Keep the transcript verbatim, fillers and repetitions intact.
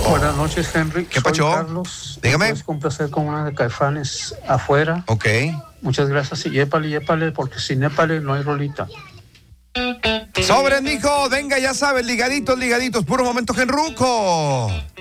Buenas noches, Henry. ¿Qué pasó? Carlos. Dígame. Es un placer con una de Caifanes afuera. Ok. Muchas gracias. Y épale, y épale, porque sin épale no hay rolita. Sobres, mijo. Venga, ya sabes, ligaditos, ligaditos. Puro momento, Genruco.